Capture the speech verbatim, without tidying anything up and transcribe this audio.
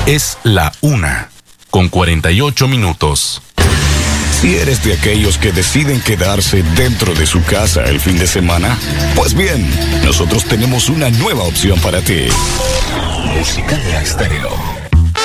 Es la una, con cuarenta y ocho minutos. Si eres de aquellos que deciden quedarse dentro de su casa el fin de semana, pues bien, nosotros tenemos una nueva opción para ti. Música de Estéreo.